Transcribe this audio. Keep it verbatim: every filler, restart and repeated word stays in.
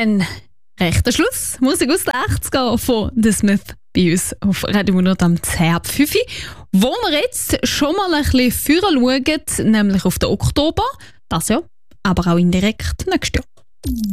dann rechter Schluss. Musik aus den achtziger von The Smith bei uns auf Radio hundert am zehn ab fünf. Wo wir jetzt schon mal ein bisschen führen schauen, nämlich auf den Oktober. Das Jahr, aber auch indirekt nächstes Jahr.